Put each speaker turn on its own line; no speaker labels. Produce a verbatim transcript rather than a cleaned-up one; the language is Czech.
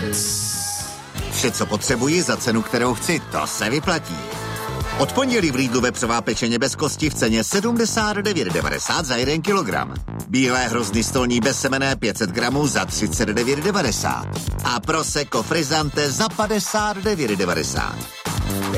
Vše, co potřebuji za cenu, kterou chci, to se vyplatí. Od pondělí v Lidlu vepřová pečeně bez kosti v ceně sedmdesát devět devadesát za jeden kilogram. Bílé hrozny stolní bezsemenné pět set gramů za třicet devět devadesát. A prosecco frizzante za padesát devět devadesát.